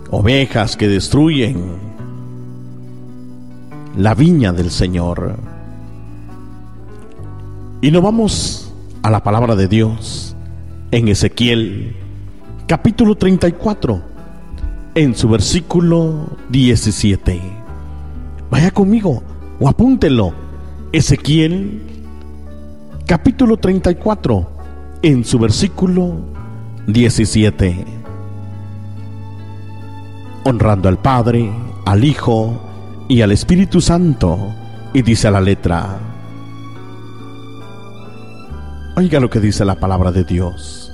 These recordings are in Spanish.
ovejas que destruyen la viña del Señor. Y nos vamos a la palabra de Dios en Ezequiel capítulo 34, en su versículo 17. Vaya conmigo o apúntelo. Ezequiel capítulo 34, en su versículo 17. Honrando al Padre, al Hijo y al Espíritu Santo. Y dice la letra. Oiga lo que dice la palabra de Dios.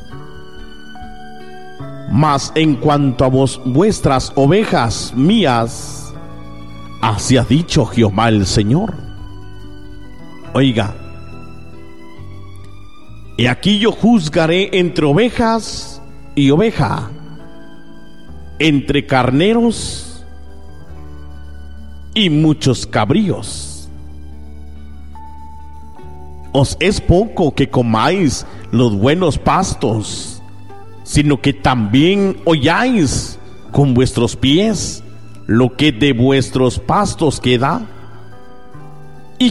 Mas en cuanto a vuestras ovejas mías, así ha dicho Jehová el Señor. Oiga, y aquí yo juzgaré entre ovejas y oveja, entre carneros y muchos cabríos. Os es poco que comáis los buenos pastos, sino que también holláis con vuestros pies lo que de vuestros pastos queda, y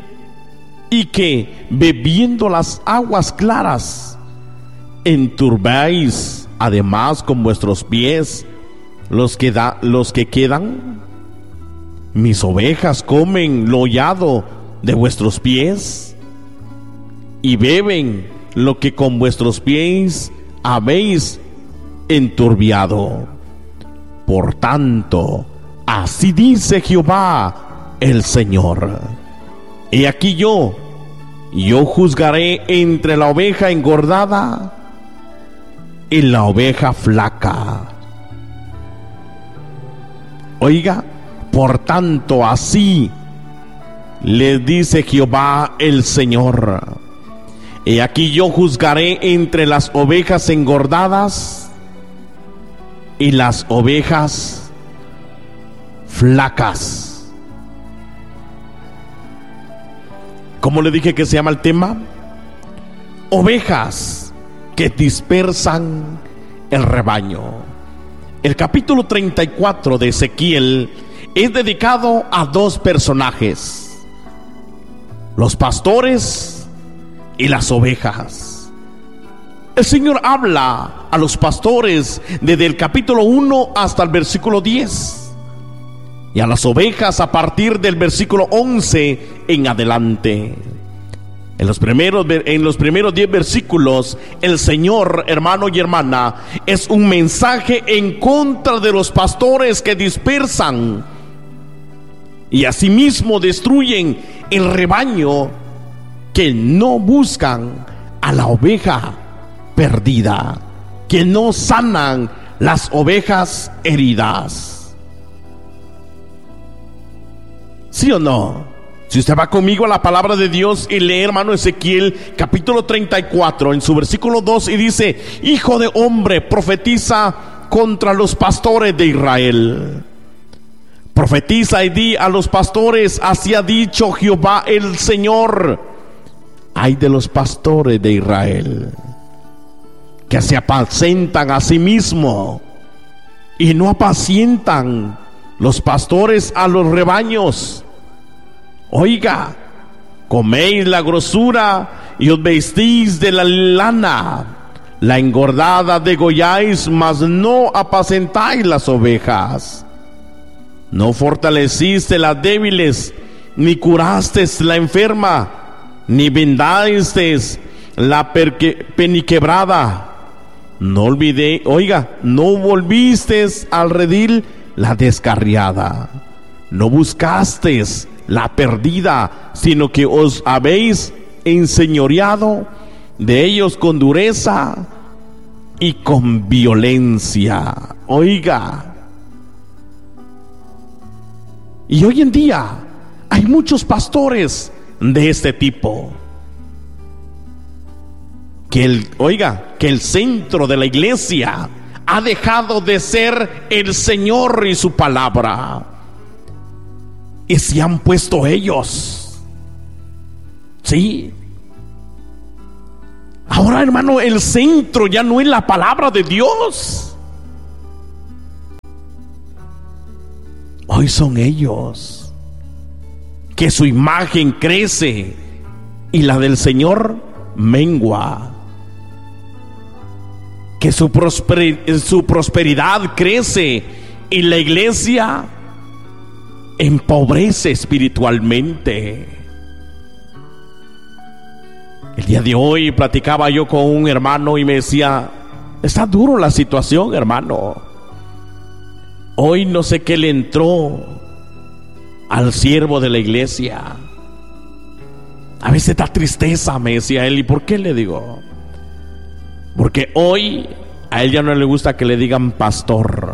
que bebiendo las aguas claras enturbáis además con vuestros pies los que quedan. Mis ovejas comen lo hollado de vuestros pies y beben lo que con vuestros pies habéis enturbiado. Por tanto, así dice Jehová el Señor: he aquí yo juzgaré entre la oveja engordada y la oveja flaca. Oiga, por tanto, así le dice Jehová el Señor: he aquí yo juzgaré entre las ovejas engordadas y las ovejas flacas. ¿Cómo le dije que se llama el tema? Ovejas que dispersan el rebaño. El capítulo 34 de Ezequiel es dedicado a dos personajes: los pastores y las ovejas. El Señor habla a los pastores desde el capítulo 1 hasta el versículo 10, y a las ovejas a partir del versículo 11 en adelante. En los primeros 10 versículos, el Señor, hermano y hermana, es un mensaje en contra de los pastores que dispersan y asimismo destruyen el rebaño, que no buscan a la oveja perdida, que no sanan las ovejas heridas. ¿Sí o no? Si usted va conmigo a la palabra de Dios y lee, hermano, Ezequiel capítulo 34 en su versículo 2, y dice: hijo de hombre, profetiza contra los pastores de Israel. Profetiza y di a los pastores: así ha dicho Jehová el Señor. Ay de los pastores de Israel, que se apacentan a sí mismos y no apacientan los pastores a los rebaños. Oiga, coméis la grosura y os vestís de la lana, la engordada degolláis, mas no apacentáis las ovejas. No fortaleciste las débiles, ni curaste la enferma, ni vendaste la peniquebrada. No volviste al redil la descarriada. No buscasteis la perdida, sino que os habéis enseñoreado de ellos con dureza y con violencia. Oiga. Y hoy en día hay muchos pastores de este tipo, que el centro de la iglesia ha dejado de ser el Señor y su palabra, y se han puesto ellos. Sí. Ahora, hermano, el centro ya no es la palabra de Dios. Hoy son ellos que su imagen crece y la del Señor mengua. Que su prosperidad crece y la iglesia empobrece espiritualmente. El día de hoy platicaba yo con un hermano y me decía: está duro la situación, hermano. Hoy no sé qué le entró al siervo de la iglesia. A veces da tristeza, me decía él. ¿Y por qué? Le digo: porque hoy a él ya no le gusta que le digan pastor.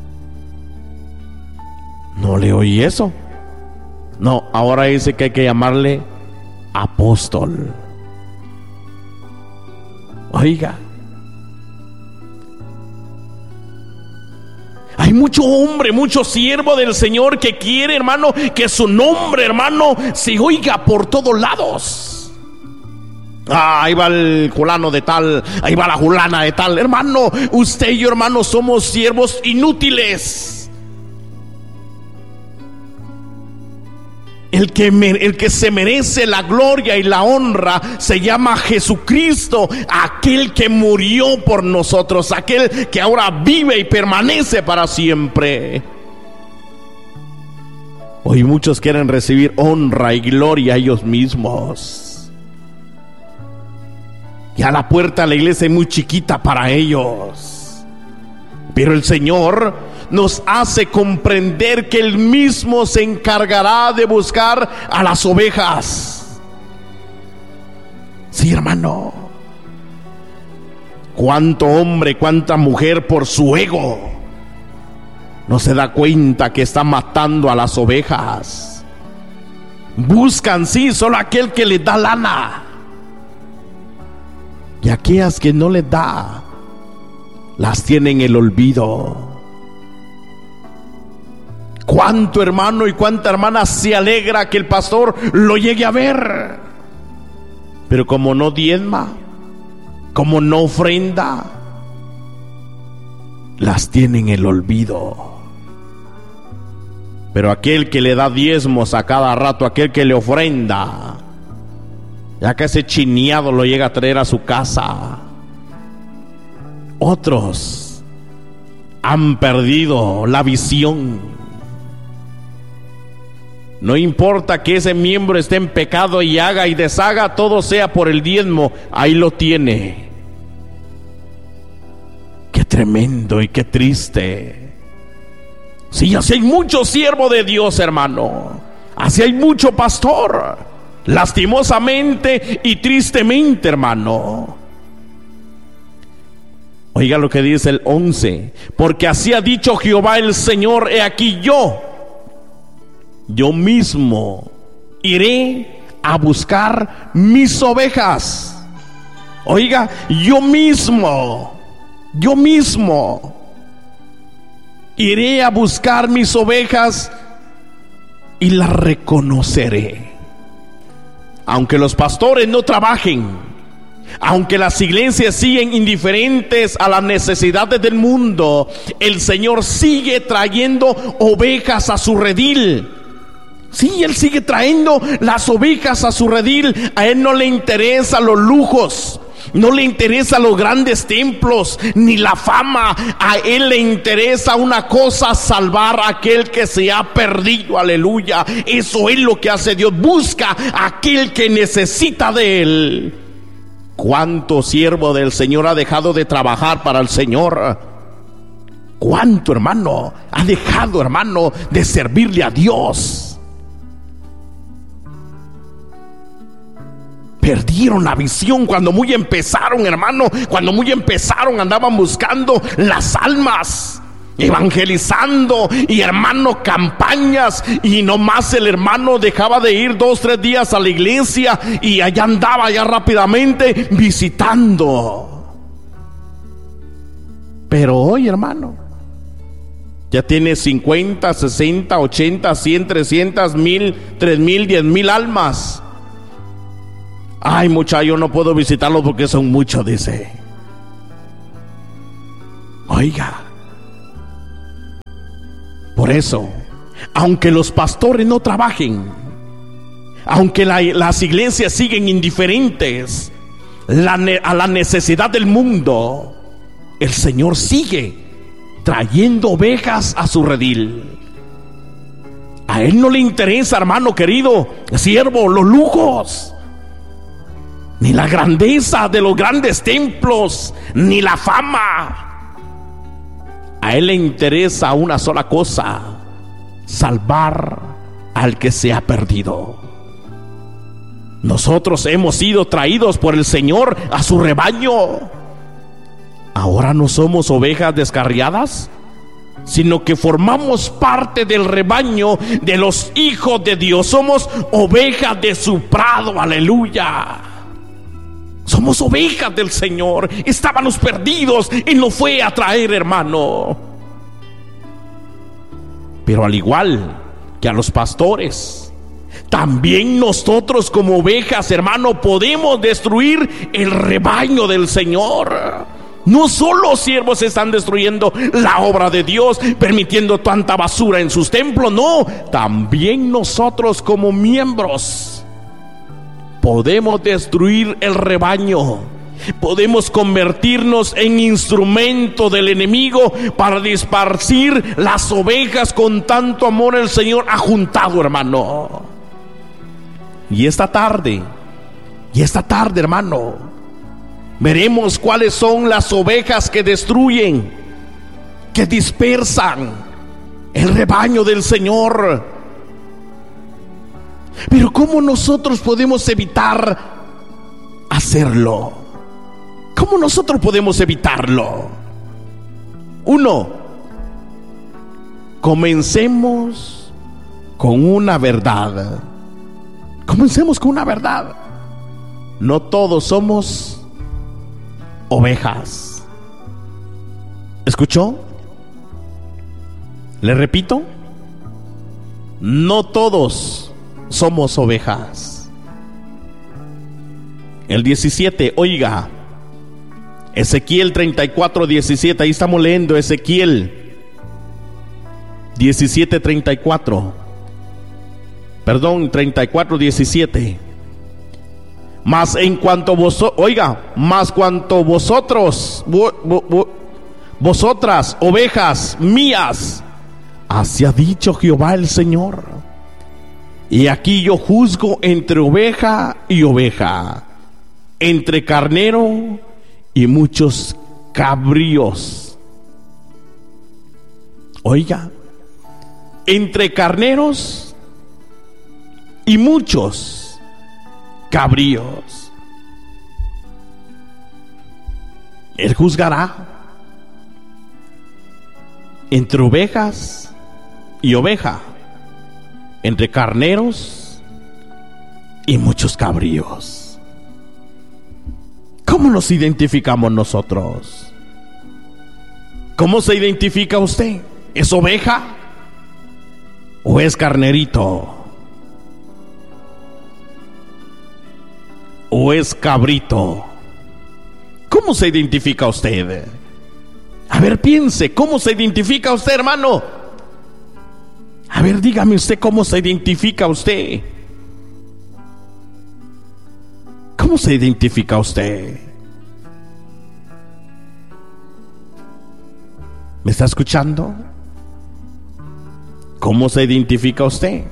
No le oí eso. No, ahora dice que hay que llamarle apóstol. Oiga, hay mucho hombre, mucho siervo del Señor que quiere, hermano, que su nombre, hermano, se oiga por todos lados. Ahí va el fulano de tal, ahí va la fulana de tal. Hermano, usted y yo, hermano, somos siervos inútiles. El que se merece la gloria y la honra se llama Jesucristo, aquel que murió por nosotros, aquel que ahora vive y permanece para siempre. Hoy muchos quieren recibir honra y gloria a ellos mismos. Ya la puerta de la iglesia es muy chiquita para ellos. Pero el Señor nos hace comprender que Él mismo se encargará de buscar a las ovejas. Sí, hermano. Cuánto hombre, cuánta mujer por su ego no se da cuenta que está matando a las ovejas. Buscan, sí, solo aquel que les da lana. Y aquellas que no les da, las tienen en el olvido. Cuánto hermano y cuánta hermana se alegra que el pastor lo llegue a ver, pero como no diezma, como no ofrenda, las tienen en el olvido. Pero aquel que le da diezmos a cada rato, aquel que le ofrenda, ya que ese chineado lo llega a traer a su casa. Otros han perdido la visión. No importa que ese miembro esté en pecado y haga y deshaga, todo sea por el diezmo, ahí lo tiene. Qué tremendo y qué triste. Sí, así hay mucho siervo de Dios, hermano. Así hay mucho pastor. Lastimosamente y tristemente, hermano. Oiga lo que dice el 11. Porque así ha dicho Jehová el Señor: he aquí yo mismo iré a buscar mis ovejas. Oiga, yo mismo iré a buscar mis ovejas y las reconoceré. Aunque los pastores no trabajen, aunque las iglesias siguen indiferentes a las necesidades del mundo, el Señor sigue trayendo ovejas a su redil. Sí, Él sigue trayendo las ovejas a su redil. A Él no le interesan los lujos, no le interesan los grandes templos, ni la fama. A Él le interesa una cosa: salvar a aquel que se ha perdido. Aleluya. Eso es lo que hace Dios. Busca a aquel que necesita de Él. ¿Cuánto siervo del Señor ha dejado de trabajar para el Señor? ¿Cuánto hermano ha dejado, hermano, de servirle a Dios? Perdieron la visión cuando muy empezaron, hermano. Cuando muy empezaron, andaban buscando las almas, evangelizando y, hermano, campañas. Y nomás el hermano dejaba de ir 2, 3 días a la iglesia y allá andaba ya rápidamente visitando. Pero hoy, hermano, ya tiene 50, 60, 80, 100, 300, 1000, 3000, 10,000 almas. Ay, muchacho, yo no puedo visitarlo porque son muchos, dice. Oiga, por eso Aunque los pastores no trabajen, aunque las iglesias siguen indiferentes a la necesidad del mundo, el Señor sigue trayendo ovejas a su redil. A Él no le interesa, hermano querido, siervo, los lujos, ni la grandeza de los grandes templos, ni la fama. A Él le interesa una sola cosa: salvar al que se ha perdido. Nosotros hemos sido traídos por el Señor a su rebaño. Ahora no somos ovejas descarriadas, sino que formamos parte del rebaño de los hijos de Dios. Somos ovejas de su prado, aleluya. Somos ovejas del Señor. Estábamos perdidos y nos fue a traer, hermano. Pero al igual que a los pastores, también nosotros como ovejas, hermano, podemos destruir el rebaño del Señor. No solo siervos están destruyendo la obra de Dios, permitiendo tanta basura en sus templos, no, también nosotros como miembros podemos destruir el rebaño. Podemos convertirnos en instrumento del enemigo para disparcir las ovejas con tanto amor el Señor ha juntado, hermano. Y esta tarde, hermano, veremos cuáles son las ovejas que destruyen, que dispersan el rebaño del Señor. Pero ¿cómo nosotros podemos evitar hacerlo? ¿Cómo nosotros podemos evitarlo? 1. Comencemos con una verdad. Comencemos con una verdad. No todos somos ovejas. ¿Escuchó? Le repito, no todos somos ovejas. El 17, oiga, Ezequiel 34:17, ahí estamos leyendo Ezequiel 34:17. Mas en cuanto vosotros, vosotras, ovejas mías, así ha dicho Jehová el Señor. Y aquí yo juzgo entre oveja y oveja, entre carnero y muchos cabríos. Oiga, entre carneros y muchos cabríos. Él juzgará entre ovejas y oveja, entre carneros y muchos cabríos. ¿Cómo nos identificamos nosotros? ¿Cómo se identifica usted? ¿Es oveja o es carnerito? ¿O es cabrito? ¿Cómo se identifica usted? A ver, piense, ¿cómo se identifica usted, hermano? A ver, dígame usted cómo se identifica usted. ¿Cómo se identifica usted? ¿Me está escuchando? ¿Cómo se identifica usted?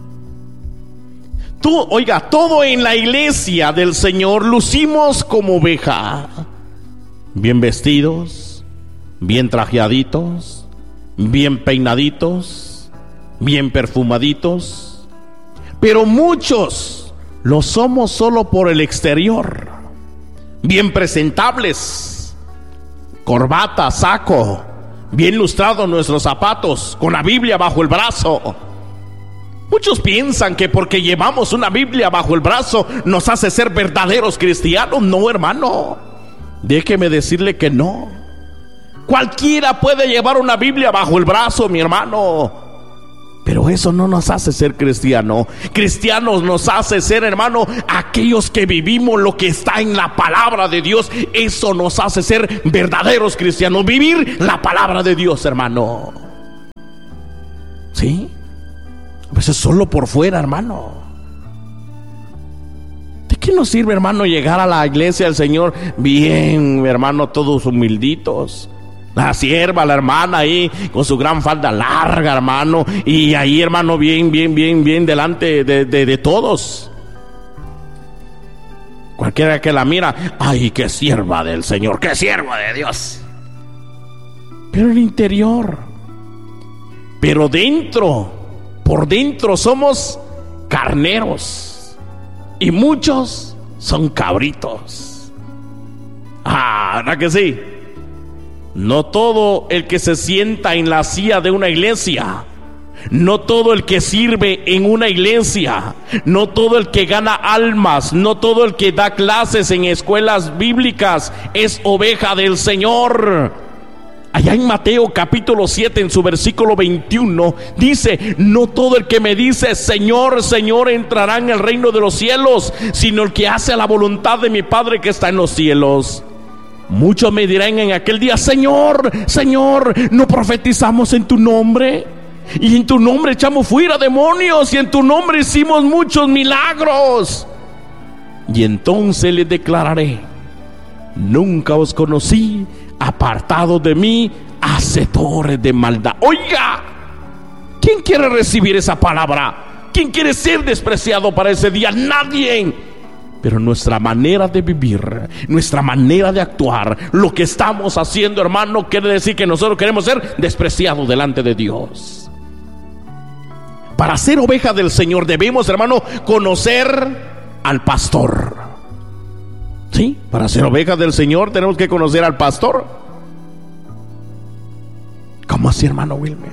Oiga, todo en la iglesia del Señor lucimos como oveja, bien vestidos, bien trajeaditos, bien peinaditos, bien perfumaditos, pero muchos lo somos solo por el exterior, bien presentables, corbata, saco, bien lustrados nuestros zapatos, con la Biblia bajo el brazo. Muchos piensan que porque llevamos una Biblia bajo el brazo nos hace ser verdaderos cristianos. No, hermano, déjeme decirle que no. Cualquiera puede llevar una Biblia bajo el brazo, mi hermano, pero eso no nos hace ser cristianos. Cristianos nos hace ser, hermano, aquellos que vivimos lo que está en la palabra de Dios. Eso nos hace ser verdaderos cristianos, vivir la palabra de Dios, hermano. ¿Sí? Pues es solo por fuera, hermano. ¿De qué nos sirve, hermano, llegar a la iglesia del Señor bien, hermano, todos humilditos? La sierva, la hermana ahí con su gran falda larga, hermano, y ahí, hermano, bien delante de todos. Cualquiera que la mira, ay, qué sierva del Señor, qué sierva de Dios. Pero el interior, pero por dentro somos carneros y muchos son cabritos. ¿Verdad que sí? No todo el que se sienta en la silla de una iglesia, no todo el que sirve en una iglesia, no todo el que gana almas, no todo el que da clases en escuelas bíblicas es oveja del Señor. Allá en Mateo capítulo 7, en su versículo 21, dice: no todo el que me dice Señor, Señor entrará en el reino de los cielos, sino el que hace la voluntad de mi Padre que está en los cielos. Muchos me dirán en aquel día: Señor, Señor, ¿no profetizamos en tu nombre? Y en tu nombre echamos fuera demonios, y en tu nombre hicimos muchos milagros. Y entonces les declararé: nunca os conocí, apartados de mí, hacedores de maldad. Oiga, ¿quién quiere recibir esa palabra? ¿Quién quiere ser despreciado para ese día? Nadie. Pero nuestra manera de vivir, nuestra manera de actuar, lo que estamos haciendo, hermano, quiere decir que nosotros queremos ser despreciados delante de Dios. Para ser oveja del Señor debemos, hermano, conocer al pastor. ¿Sí? Para ser oveja del Señor tenemos que conocer al pastor. ¿Cómo así, hermano Wilmer?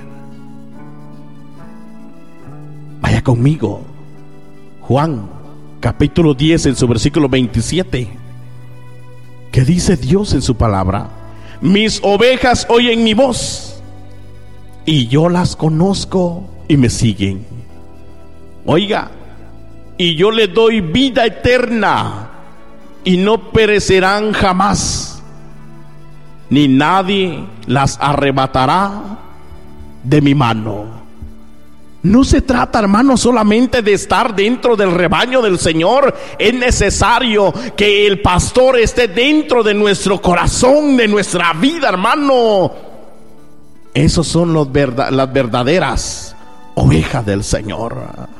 Vaya conmigo. Juan capítulo 10, en su versículo 27. ¿Qué dice Dios en su palabra? Mis ovejas oyen mi voz, y yo las conozco y me siguen. Oiga, y yo les doy vida eterna, y no perecerán jamás, ni nadie las arrebatará de mi mano. No se trata, hermano, solamente de estar dentro del rebaño del Señor. Es necesario que el pastor esté dentro de nuestro corazón, de nuestra vida, hermano. Esos son las verdaderas ovejas del Señor.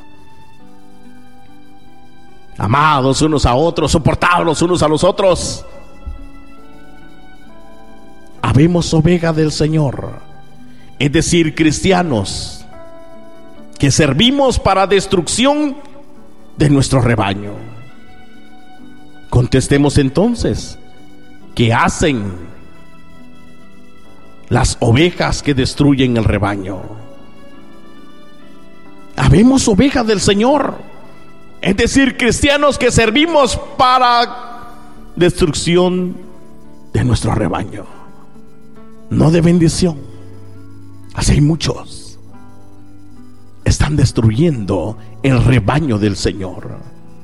Amados unos a otros, soportados los unos a los otros. Habemos ovejas del Señor, es decir, cristianos que servimos para destrucción de nuestro rebaño. Contestemos entonces: ¿qué hacen las ovejas que destruyen el rebaño? Habemos ovejas del Señor, es decir, cristianos que servimos para destrucción de nuestro rebaño, no de bendición. Así hay muchos. Están destruyendo el rebaño del Señor.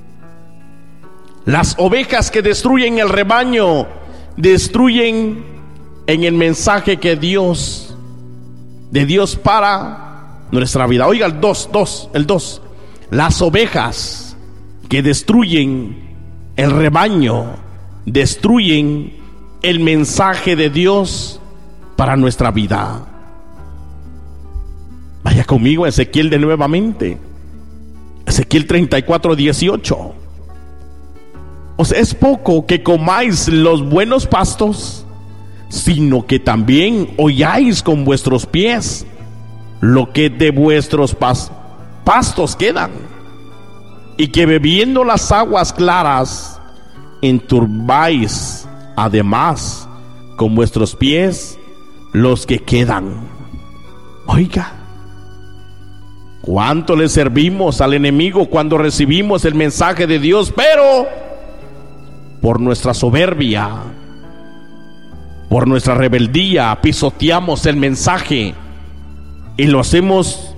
Las ovejas que destruyen el rebaño destruyen en el mensaje que de Dios para nuestra vida. Oiga, el 2. Las ovejas que destruyen el rebaño destruyen el mensaje de Dios para nuestra vida. Vaya conmigo a Ezequiel de nuevamente. Ezequiel 34:18. O sea, es poco que comáis los buenos pastos, sino que también holláis con vuestros pies lo que de vuestros pastos quedan, y que bebiendo las aguas claras enturbáis además con vuestros pies los que quedan. Oiga, ¿cuánto le servimos al enemigo cuando recibimos el mensaje de Dios? Pero por nuestra soberbia, por nuestra rebeldía, pisoteamos el mensaje y lo hacemos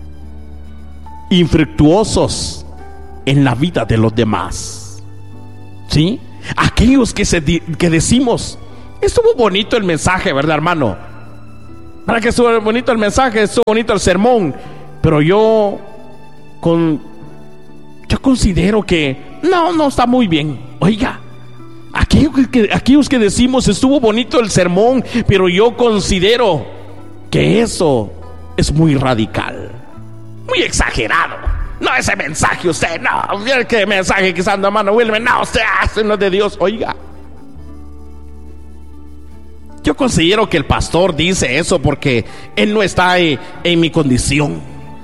infructuosos en la vida de los demás. ¿Sí? Aquellos que decimos: estuvo bonito el mensaje, ¿verdad, hermano? ¿Para qué estuvo bonito el mensaje? Estuvo bonito el sermón, pero yo yo considero que no está muy bien. Oiga, aquellos que decimos estuvo bonito el sermón, pero yo considero que eso es muy radical, muy exagerado. No, ese mensaje usted, no, mira qué mensaje que está dando, hermano Wilmer, no, usted no es de Dios. Oiga, yo considero que el pastor dice eso porque él no está en mi condición.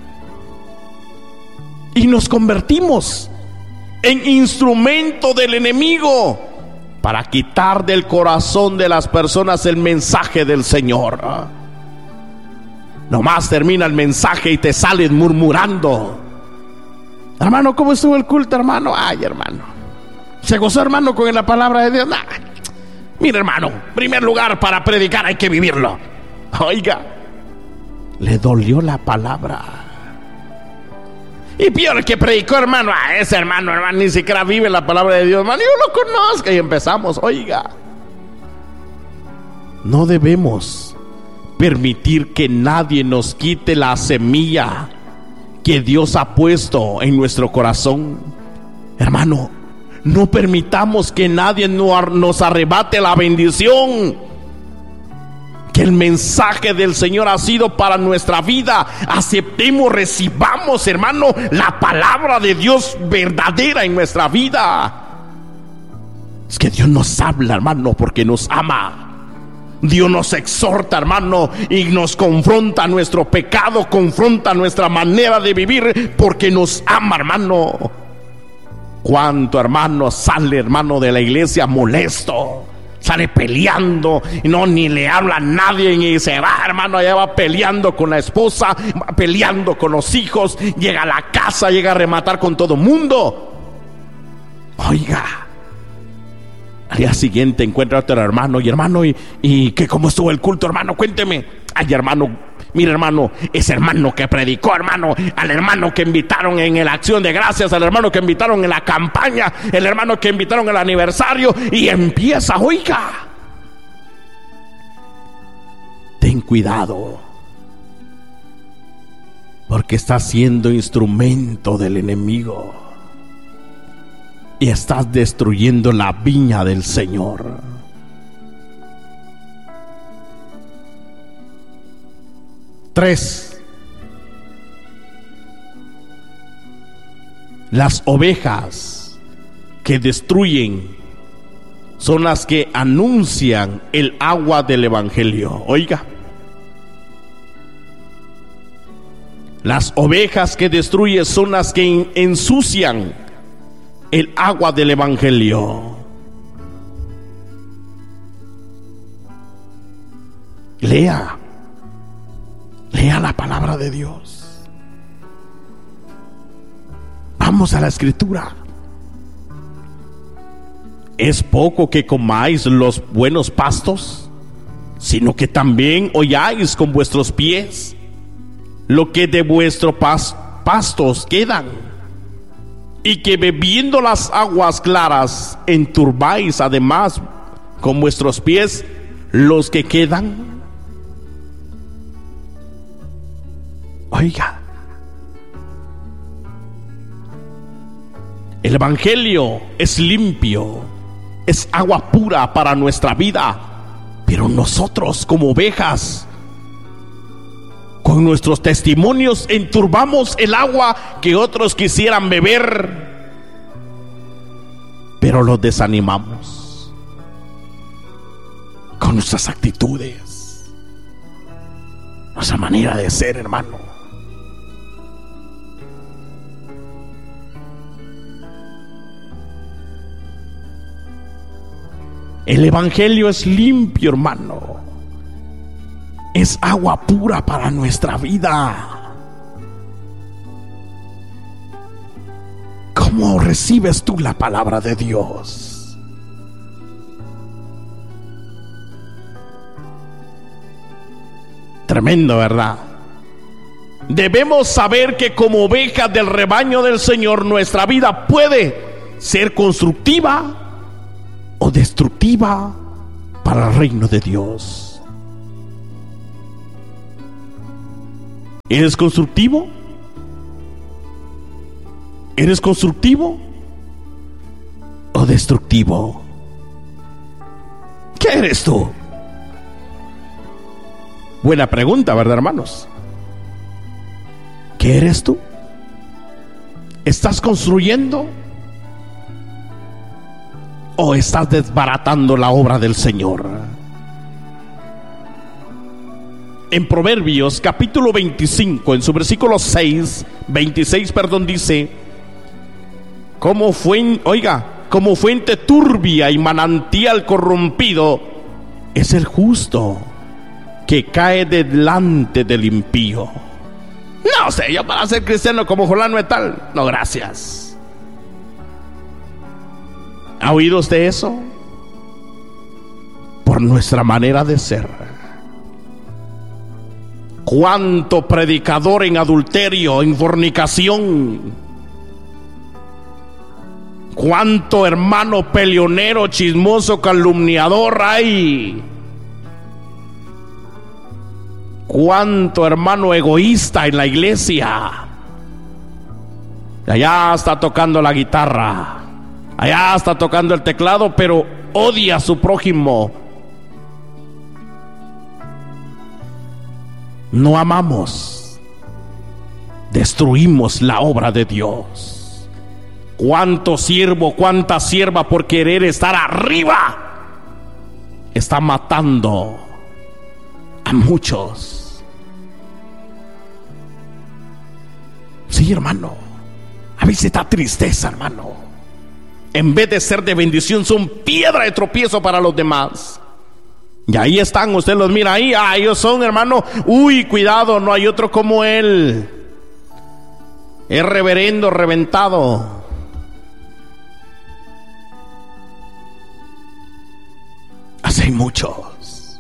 Y nos convertimos en instrumento del enemigo para quitar del corazón de las personas el mensaje del Señor. Nomás termina el mensaje y te salen murmurando. Hermano, ¿cómo estuvo el culto, hermano? Ay, hermano, ¿se gozó, hermano, con la palabra de Dios? Nah. Mira, hermano, en primer lugar, para predicar hay que vivirlo. Oiga, le dolió la palabra. Y peor que predicó, hermano, ese hermano, ni siquiera vive la palabra de Dios, hermano, yo lo conozco. Y empezamos. Oiga, no debemos permitir que nadie nos quite la semilla que Dios ha puesto en nuestro corazón. Hermano, no permitamos que nadie nos arrebate la bendición que el mensaje del Señor ha sido para nuestra vida. Aceptemos, recibamos, hermano, la palabra de Dios verdadera en nuestra vida. Es que Dios nos habla, hermano, porque nos ama. Dios nos exhorta, hermano, y nos confronta nuestro pecado, confronta nuestra manera de vivir, porque nos ama, hermano. ¿Cuánto hermano sale, hermano, de la iglesia molesto? Sale peleando, y no, ni le habla a nadie, y se va, hermano, allá va peleando con la esposa, va peleando con los hijos, llega a la casa, llega a rematar con todo mundo. Oiga, al día siguiente encuentra a otro hermano, y hermano, ¿y qué, cómo estuvo el culto, hermano? Cuénteme. Ay, hermano, mira, hermano, ese hermano que predicó, hermano, al hermano que invitaron en la acción de gracias, al hermano que invitaron en la campaña, el hermano que invitaron en el aniversario, y empieza, oiga, ten cuidado, porque estás siendo instrumento del enemigo y estás destruyendo la viña del Señor. Tres, las ovejas que destruyen son las que anuncian el agua del evangelio. Oiga, las ovejas que destruyen son las que ensucian el agua del evangelio. Lea la palabra de Dios. Vamos a la escritura. ¿Es poco que comáis los buenos pastos, sino que también holláis con vuestros pies lo que de vuestros pastos quedan, y que bebiendo las aguas claras enturbáis además con vuestros pies los que quedan? Oiga, el evangelio es limpio, es agua pura para nuestra vida, pero nosotros como ovejas, con nuestros testimonios enturbamos el agua que otros quisieran beber, pero los desanimamos con nuestras actitudes, nuestra manera de ser, hermano. El evangelio es limpio, hermano. Es agua pura para nuestra vida. ¿Cómo recibes tú la palabra de Dios? Tremendo, ¿verdad? Debemos saber que como ovejas del rebaño del Señor, nuestra vida puede ser constructiva o destructiva para el reino de Dios. ¿Es constructivo? ¿Eres constructivo o destructivo? ¿Qué eres tú? Buena pregunta, ¿verdad, hermanos? ¿Qué eres tú? ¿Estás construyendo o estás desbaratando la obra del Señor? En Proverbios capítulo 25, en su versículo 26, dice: como fuente turbia y manantial corrompido es el justo que cae delante del impío. No sé, yo para ser cristiano como fulano de tal, no, gracias. ¿Ha oído usted eso? Por nuestra manera de ser. ¿Cuánto predicador en adulterio, en fornicación? ¿Cuánto hermano peleonero, chismoso, calumniador hay? ¿Cuánto hermano egoísta en la iglesia? Allá está tocando la guitarra, allá está tocando el teclado, pero odia a su prójimo. No amamos, destruimos la obra de Dios. ¿Cuánto siervo, cuánta sierva por querer estar arriba está matando a muchos? Sí, hermano, a veces da tristeza, hermano. En vez de ser de bendición, son piedra de tropiezo para los demás. Y ahí están, usted los mira ahí, ellos son, hermano, uy, cuidado, no hay otro como él. Es reverendo, reventado. Así hay muchos.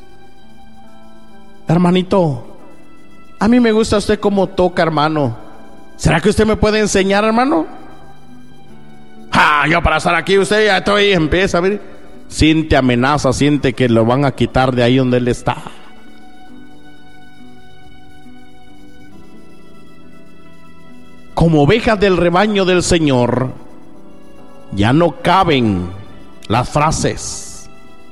Hermanito, a mí me gusta usted cómo toca, hermano. ¿Será que usted me puede enseñar, hermano? Yo para estar aquí, usted ya estoy, empieza a ver. Siente amenaza, siente que lo van a quitar de ahí donde él está. Como ovejas del rebaño del Señor, ya no caben las frases.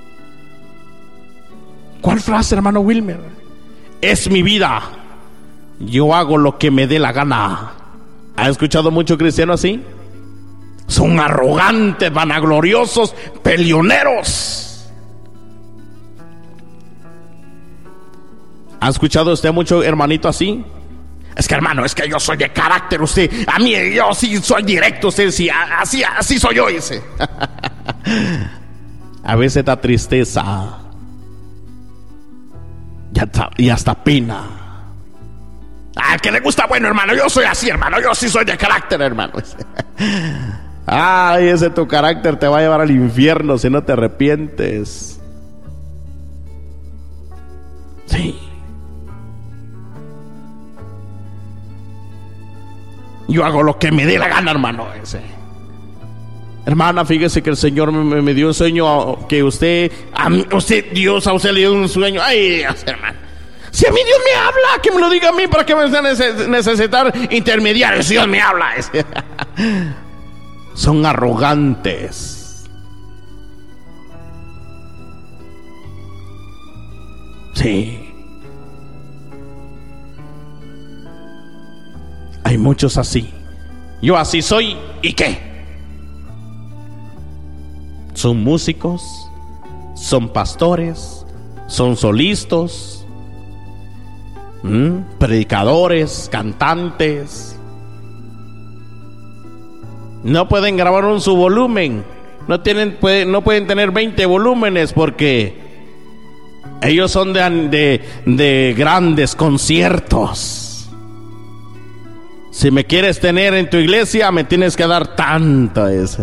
¿Cuál frase, hermano Wilmer? Es mi vida, yo hago lo que me dé la gana. ¿Ha escuchado mucho cristiano así? Son arrogantes, vanagloriosos, peleoneros. ¿Ha escuchado usted mucho hermanito así? Es que, hermano, es que yo soy de carácter, usted, a mí, yo sí soy directo, usted sí, así soy yo, ese. A veces da tristeza y hasta pena. Que le gusta, bueno, hermano, yo soy así, hermano, yo sí soy de carácter, hermano. Ese tu carácter te va a llevar al infierno si no te arrepientes. Sí. Yo hago lo que me dé la gana, hermano. Hermana, fíjese que el Señor me dio un sueño que Dios a usted le dio un sueño. Ay, Dios, hermano. Si a mí Dios me habla, que me lo diga a mí, ¿para qué me va a necesitar intermediarios? Si Dios me habla. Son arrogantes. Sí. Hay muchos así. Yo así soy, ¿y qué? Son músicos, son pastores, son solistas, predicadores, cantantes. No pueden grabar su volumen. No pueden tener 20 volúmenes porque ellos son de grandes conciertos. Si me quieres tener en tu iglesia, me tienes que dar tanto.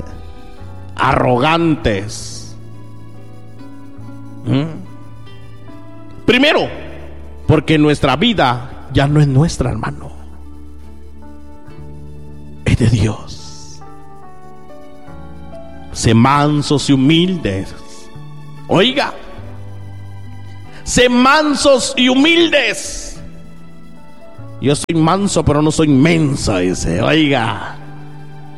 Arrogantes. Primero, porque nuestra vida ya no es nuestra, hermano. Es de Dios. Sé mansos y humildes. Oiga, sé mansos y humildes. Yo soy manso, pero no soy menso, dice. Oiga,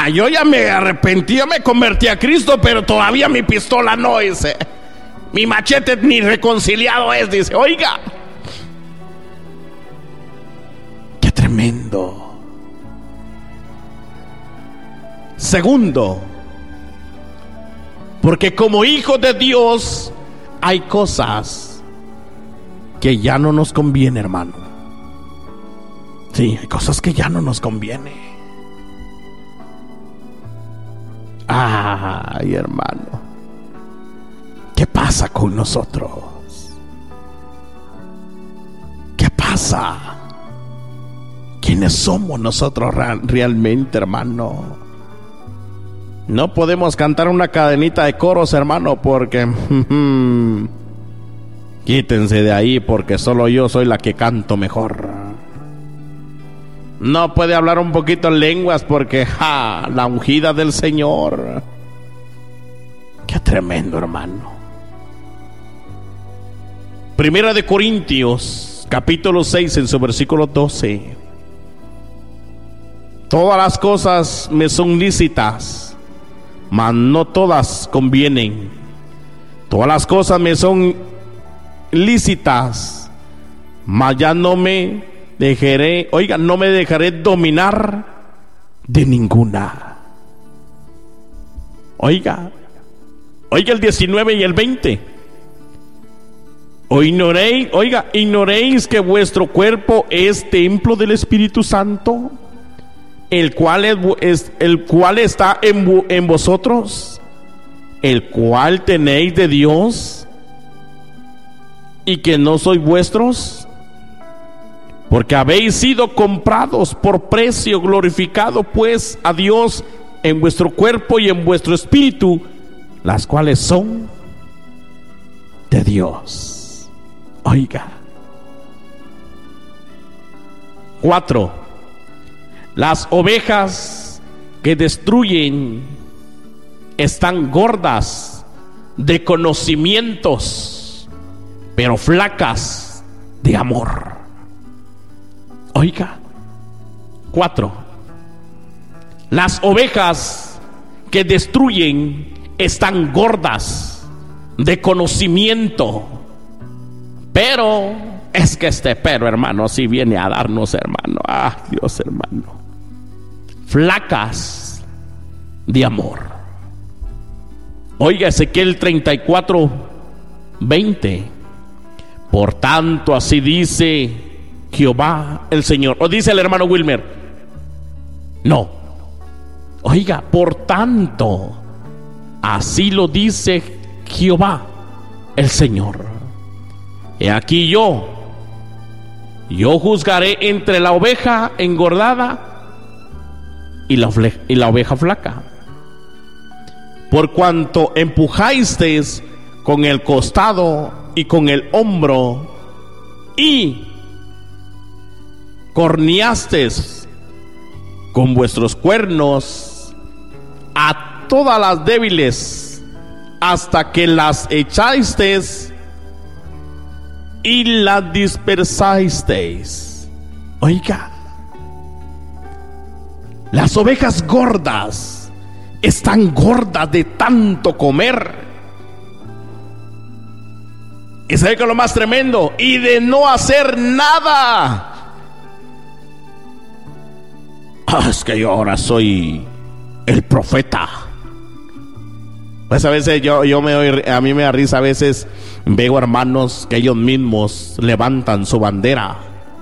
Yo ya me arrepentí, ya me convertí a Cristo, pero todavía mi pistola no es. Mi machete ni reconciliado es, dice. Oiga, qué tremendo. Segundo, porque como hijos de Dios hay cosas que ya no nos conviene, hermano. Sí, hay cosas que ya no nos conviene. Ay, hermano, ¿qué pasa con nosotros? ¿Qué pasa? ¿Quiénes somos nosotros realmente, hermano? No podemos cantar una cadenita de coros, hermano, porque quítense de ahí, porque solo yo soy la que canto mejor. No puede hablar un poquito en lenguas, porque la ungida del Señor. Qué tremendo, hermano. Primera de Corintios, capítulo 6, en su versículo 12. Todas las cosas me son lícitas, mas no todas convienen. Todas las cosas me son lícitas, mas ya no me dejaré, no me dejaré dominar de ninguna. Oiga el 19 y el 20. Ignoréis que vuestro cuerpo es templo del Espíritu Santo, el cual está en vosotros, el cual tenéis de Dios, y que no sois vuestros, porque habéis sido comprados por precio. Glorificado pues a Dios en vuestro cuerpo y en vuestro espíritu, las cuales son de Dios. Oiga. 4. Las ovejas que destruyen están gordas de conocimientos, pero flacas de amor. Oiga. 4. Las ovejas que destruyen están gordas de conocimiento, pero es que pero, hermano, si viene a darnos, hermano, Dios, hermano, flacas de amor. Oiga, Ezequiel 34, 20. Por tanto, así dice Jehová el Señor. ¿O dice el hermano Wilmer? No. Oiga, por tanto, así lo dice Jehová el Señor. He aquí yo juzgaré entre la oveja engordada y la oveja flaca. Por cuanto empujasteis con el costado y con el hombro, y corneasteis con vuestros cuernos a todas las débiles, hasta que las echasteis y las dispersasteis. Oiga, las ovejas gordas están gordas de tanto comer. ¿Y sabe qué es lo más tremendo? Y de no hacer nada. Es que yo ahora soy el profeta. Pues a veces a mí me da risa. A veces veo hermanos que ellos mismos levantan su bandera.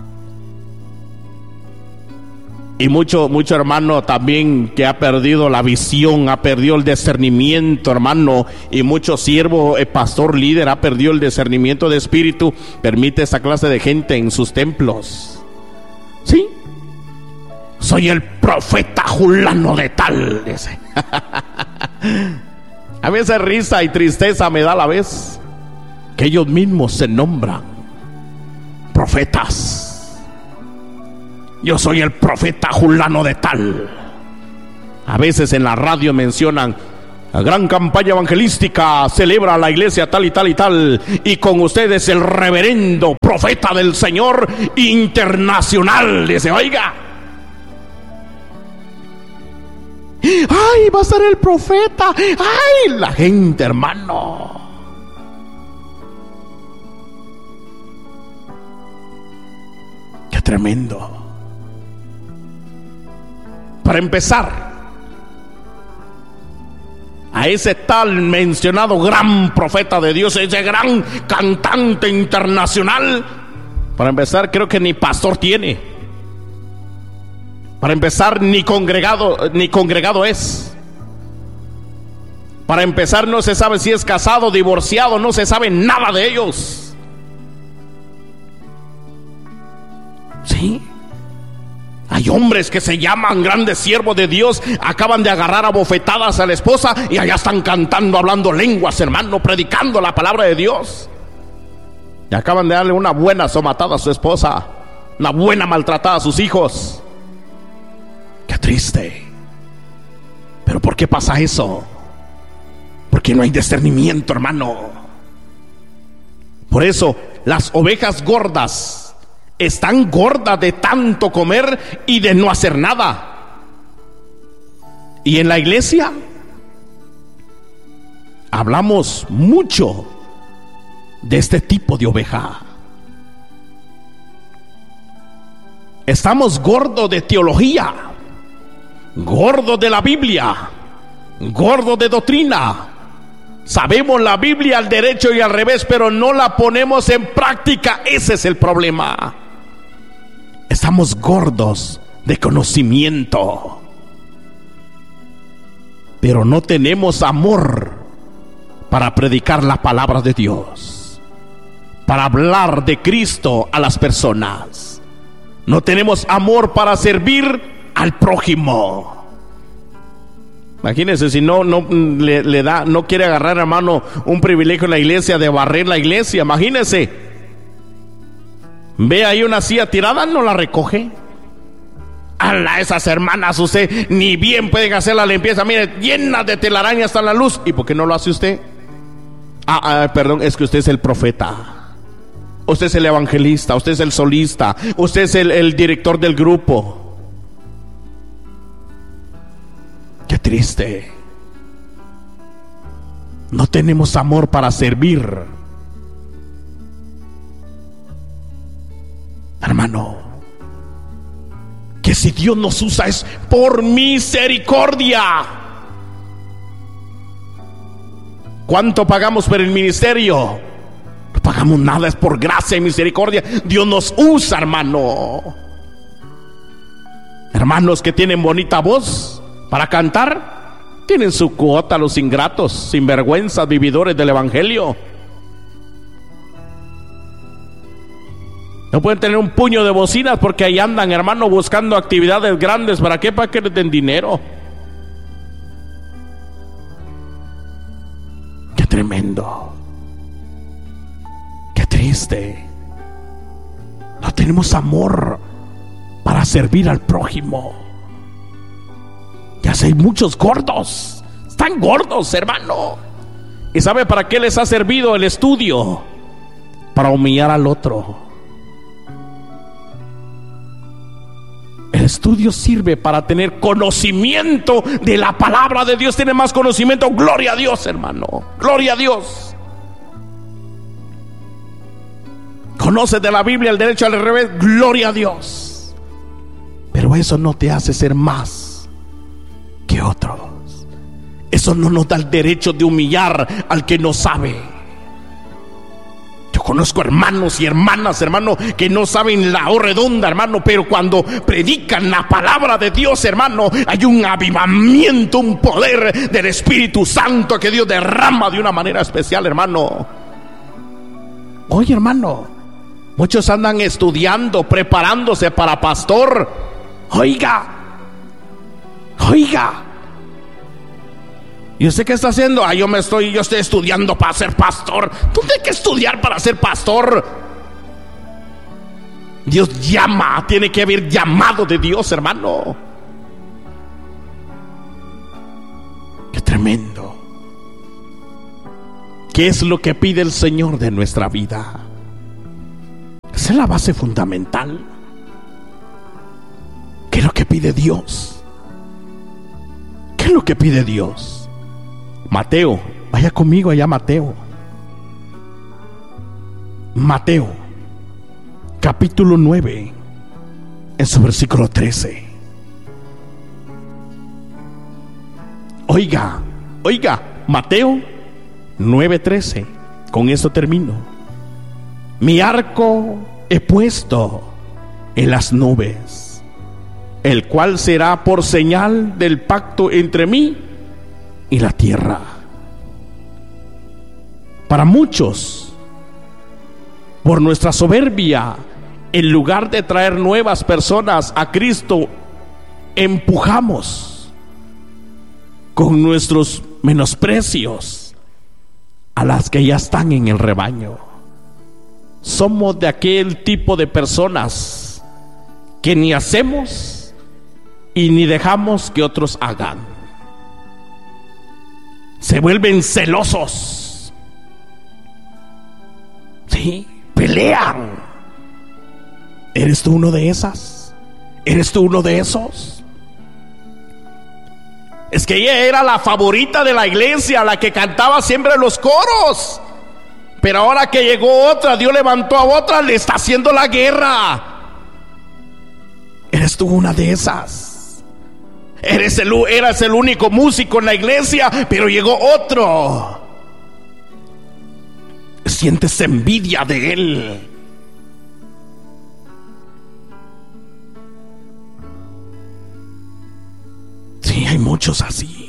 Y mucho hermano también que ha perdido la visión, ha perdido el discernimiento, hermano. Y mucho siervo, pastor, líder, ha perdido el discernimiento de espíritu. Permite esa clase de gente en sus templos. ¿Sí? Soy el profeta fulano de tal, dice. A veces risa y tristeza me da a la vez que ellos mismos se nombran profetas. Yo soy el profeta fulano de tal. A veces en la radio mencionan: la gran campaña evangelística celebra la iglesia tal y tal y tal, y con ustedes el reverendo profeta del Señor internacional. Dice, oiga, ¡Ay, va a ser el profeta! ¡Ay, la gente, hermano! ¡Qué tremendo! Para empezar, a ese tal mencionado gran profeta de Dios, ese gran cantante internacional, para empezar, creo que ni pastor tiene. Para empezar, ni congregado es. Para empezar, no se sabe si es casado, divorciado, no se sabe nada de ellos. Sí. Hay hombres que se llaman grandes siervos de Dios, acaban de agarrar a bofetadas a la esposa y allá están cantando, hablando lenguas, hermano, predicando la palabra de Dios. Y acaban de darle una buena somatada a su esposa, una buena maltratada a sus hijos. Qué triste. ¿Pero por qué pasa eso? Porque no hay discernimiento, hermano. Por eso las ovejas gordas están gordas de tanto comer y de no hacer nada. Y en la iglesia hablamos mucho de este tipo de oveja. Estamos gordos de teología, gordos de la Biblia, gordos de doctrina. Sabemos la Biblia al derecho y al revés, pero no la ponemos en práctica. Ese es el problema. Estamos gordos de conocimiento, pero no tenemos amor para predicar la palabra de Dios, para hablar de Cristo a las personas. No tenemos amor para servir al prójimo. Imagínense si no quiere agarrar, hermano, un privilegio en la iglesia de barrer la iglesia. Imagínense. Ve ahí una silla tirada, no la recoge. ¡Hala! Esas hermanas, usted ni bien pueden hacer la limpieza. Mire, llenas de telaraña hasta la luz. ¿Y por qué no lo hace usted? Perdón, es que usted es el profeta. Usted es el evangelista. Usted es el solista. Usted es el director del grupo. Qué triste. No tenemos amor para servir. Hermano, que si Dios nos usa es por misericordia. ¿Cuánto pagamos por el ministerio? No pagamos nada, es por gracia y misericordia. Dios nos usa, hermano. Hermanos que tienen bonita voz para cantar, tienen su cuota los ingratos, sinvergüenzas, vividores del evangelio. No pueden tener un puño de bocinas porque ahí andan, hermano, buscando actividades grandes. ¿Para qué? Para que les den dinero. Qué tremendo. Qué triste. No tenemos amor para servir al prójimo. Ya sé, hay muchos gordos. Están gordos, hermano. ¿Y sabe para qué les ha servido el estudio? Para humillar al otro. El estudio sirve para tener conocimiento de la palabra de Dios. Tiene más conocimiento. Gloria a Dios, hermano. Gloria a Dios. Conoces de la Biblia al derecho al revés. Gloria a Dios. Pero eso no te hace ser más que otros. Eso no nos da el derecho de humillar al que no sabe. Yo conozco hermanos y hermanas, hermano, que no saben la O redonda, hermano, pero cuando predican la palabra de Dios, hermano, hay un avivamiento, un poder del Espíritu Santo que Dios derrama de una manera especial, hermano. Oye, hermano, muchos andan estudiando, preparándose para pastor. Oiga. ¿Y usted qué está haciendo? Yo estoy estudiando para ser pastor. ¿Dónde hay que estudiar para ser pastor? Dios llama, tiene que haber llamado de Dios, hermano. Qué tremendo. ¿Qué es lo que pide el Señor de nuestra vida? Esa es la base fundamental. ¿Qué es lo que pide Dios? es lo que pide Dios? Mateo, vaya conmigo allá, Mateo. Mateo, capítulo 9, en su versículo 13. Oiga, Mateo 9:13. Con esto termino. Mi arco he puesto en las nubes, el cual será por señal del pacto entre mí y la tierra. Para muchos, por nuestra soberbia, en lugar de traer nuevas personas a Cristo, empujamos con nuestros menosprecios a las que ya están en el rebaño. Somos de aquel tipo de personas que ni hacemos y ni dejamos que otros hagan. Se vuelven celosos. Sí, pelean. ¿Eres tú uno de esas? ¿Eres tú uno de esos? Es que ella era la favorita de la iglesia, la que cantaba siempre los coros. Pero ahora que llegó otra, Dios levantó a otra, le está haciendo la guerra. ¿Eres tú una de esas? Eras el único músico en la iglesia, pero llegó otro. Sientes envidia de él. Sí, hay muchos así.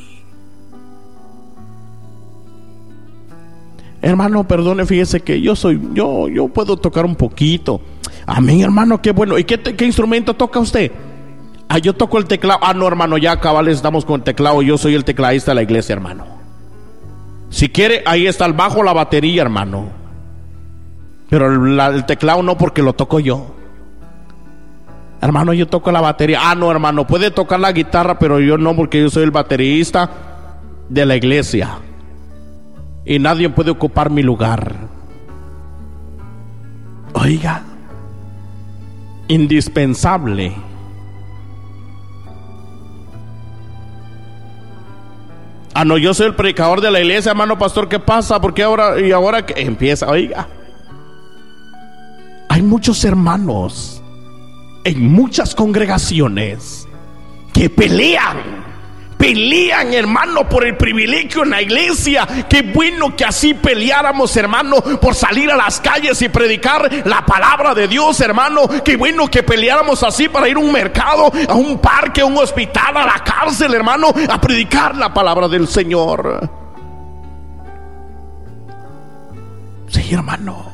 Hermano, perdone, fíjese que yo puedo tocar un poquito. Amén, hermano, qué bueno. ¿Y qué instrumento toca usted? Yo toco el teclado. No, hermano, ya cabales estamos con el teclado. Yo soy el tecladista de la iglesia, hermano. Si quiere, ahí está el bajo, la batería, hermano. Pero el teclado no, porque lo toco yo. Hermano, yo toco la batería. No, hermano, puede tocar la guitarra, pero yo no, porque yo soy el baterista de la iglesia y nadie puede ocupar mi lugar. Oiga, indispensable. No, yo soy el predicador de la iglesia, hermano pastor, ¿qué pasa? Porque ahora que empieza, oiga, hay muchos hermanos en muchas congregaciones que pelean, hermano, por el privilegio en la iglesia. Qué bueno que así peleáramos, hermano, por salir a las calles y predicar la palabra de Dios, hermano. Qué bueno que peleáramos así para ir a un mercado, a un parque, a un hospital, a la cárcel, hermano, a predicar la palabra del Señor. Sí, hermano.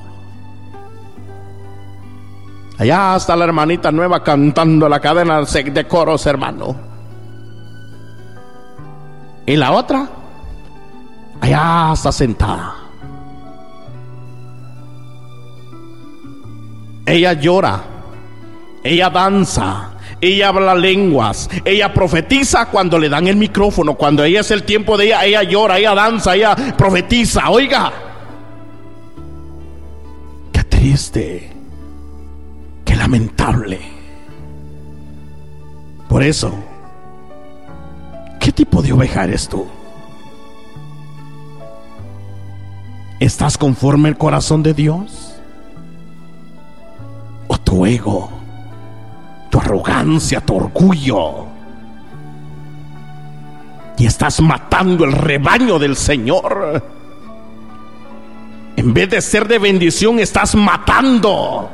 Allá está la hermanita nueva cantando la cadena de coros, hermano. Y la otra, allá está sentada. Ella llora, ella danza, ella habla lenguas, ella profetiza cuando le dan el micrófono. Cuando ella es el tiempo de ella llora, ella danza, ella profetiza. Oiga, qué triste, qué lamentable. Por eso, ¿qué tipo de oveja eres tú? ¿Estás conforme al corazón de Dios? ¿O tu ego, tu arrogancia, tu orgullo? Y estás matando el rebaño del Señor. En vez de ser de bendición, estás matando.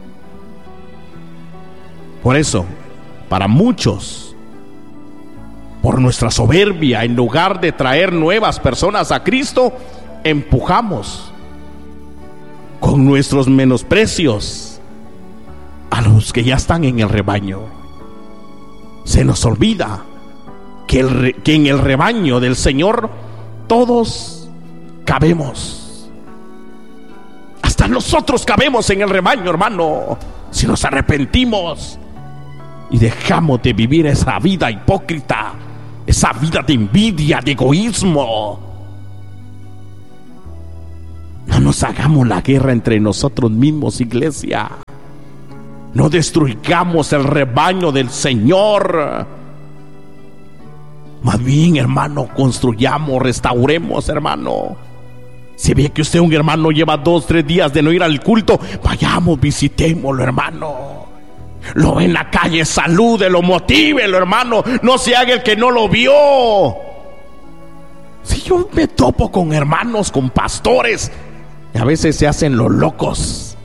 Por eso, para muchos, por nuestra soberbia, en lugar de traer nuevas personas a Cristo, empujamos con nuestros menosprecios a los que ya están en el rebaño. Se nos olvida que en el rebaño del Señor todos cabemos. Hasta nosotros cabemos en el rebaño, hermano, si nos arrepentimos y dejamos de vivir esa vida hipócrita, esa vida de envidia, de egoísmo. No nos hagamos la guerra entre nosotros mismos, iglesia. No destruyamos el rebaño del Señor. Más bien, hermano, construyamos, restauremos, hermano. Si ve que usted, un hermano, lleva 2, 3 días de no ir al culto, vayamos, visitémoslo, hermano. Lo ve en la calle, salúdelo, motívelo, hermano. No se haga el que no lo vio. Si yo me topo con hermanos, con pastores, y a veces se hacen los locos.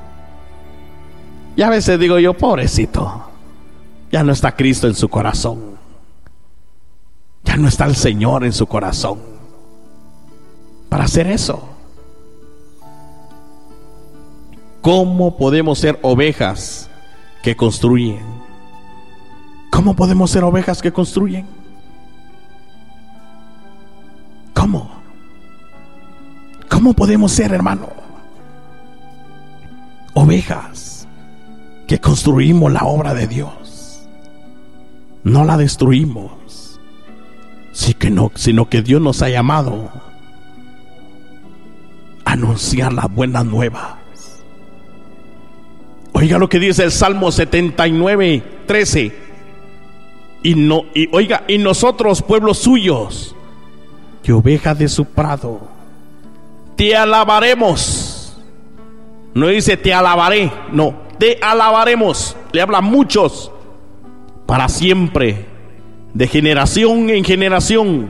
Y a veces digo yo, pobrecito, ya no está Cristo en su corazón. Ya no está el Señor en su corazón para hacer eso. ¿Cómo podemos ser ovejas que construyen? ¿Cómo podemos ser ovejas que construyen? ¿Cómo? ¿Cómo podemos ser, hermano? Ovejas que construimos la obra de Dios. No la destruimos. Sino que Dios nos ha llamado a anunciar las buenas nuevas. Oiga lo que dice el Salmo 79:13. Y nosotros, pueblos suyos, y ovejas de su prado, te alabaremos. No dice te alabaré, no, te alabaremos. Le habla a muchos para siempre. De generación en generación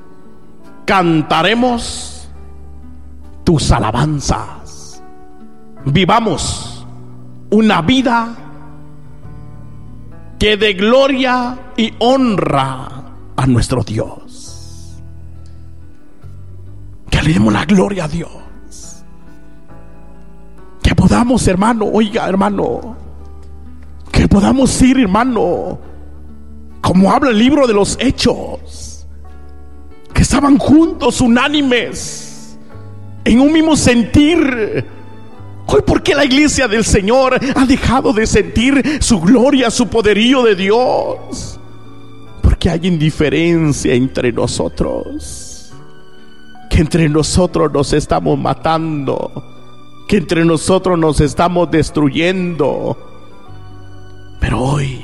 cantaremos tus alabanzas. Vivamos una vida que dé gloria y honra a nuestro Dios. Que le demos la gloria a Dios. Que podamos, hermano, oiga, hermano, que podamos ir, hermano, como habla el libro de los Hechos, que estaban juntos, unánimes, en un mismo sentir. Hoy, ¿por qué la iglesia del Señor ha dejado de sentir su gloria, su poderío de Dios? Porque hay indiferencia entre nosotros, que entre nosotros nos estamos matando, que entre nosotros nos estamos destruyendo. Pero hoy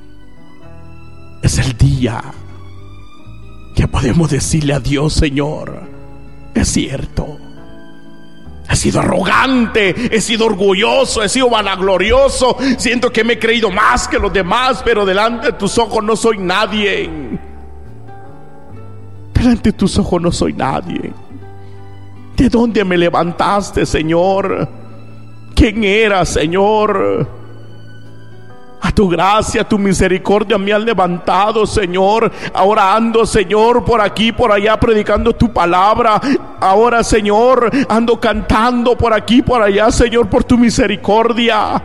es el día que podemos decirle a Dios: Señor, es cierto, he sido arrogante, he sido orgulloso, he sido vanaglorioso, siento que me he creído más que los demás, pero delante de tus ojos no soy nadie. Delante de tus ojos no soy nadie. ¿De dónde me levantaste, Señor? ¿Quién era, Señor? A tu gracia, a tu misericordia me has levantado, Señor. Ahora ando, Señor, por aquí, por allá, predicando tu palabra. Ahora, Señor, ando cantando por aquí, por allá, Señor, por tu misericordia.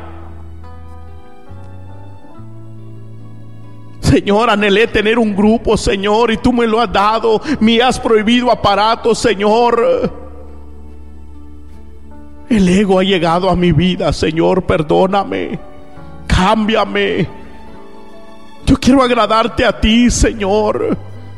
Señor, anhelé tener un grupo, Señor, y tú me lo has dado. Me has prohibido aparatos, Señor. El ego ha llegado a mi vida, Señor, perdóname. Cámbiame. Yo quiero agradarte a ti, Señor.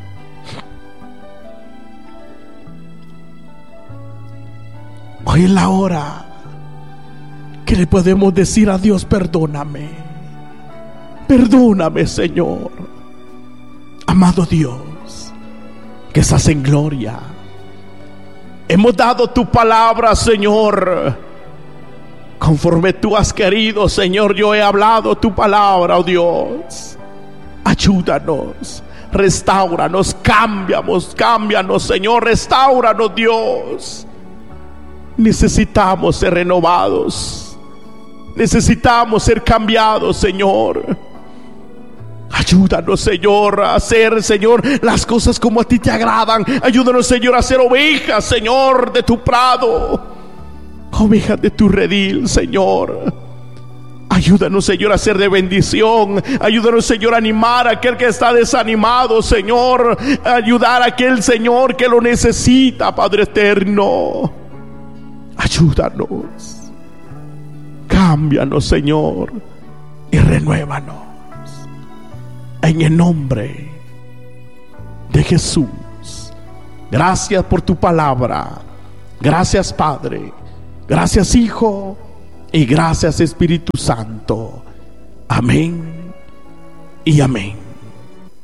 Hoy es la hora que le podemos decir a Dios: perdóname. Perdóname, Señor. Amado Dios, que estás en gloria, hemos dado tu palabra, Señor. Conforme tú has querido, Señor, yo he hablado tu palabra, oh Dios. Ayúdanos, restáuranos, cámbianos, Señor, restáuranos, Dios. Necesitamos ser renovados, necesitamos ser cambiados, Señor. Ayúdanos, Señor, a hacer, Señor, las cosas como a ti te agradan. Ayúdanos, Señor, a ser ovejas, Señor, de tu prado, ovejas de tu redil, Señor. Ayúdanos, Señor, a ser de bendición. Ayúdanos, Señor, a animar a aquel que está desanimado, Señor. Ayudar a aquel, Señor, que lo necesita, Padre eterno. Ayúdanos. Cámbianos, Señor, y renuévanos. En el nombre de Jesús. Gracias por tu palabra. Gracias, Padre. Gracias, Hijo, y gracias, Espíritu Santo. Amén y amén.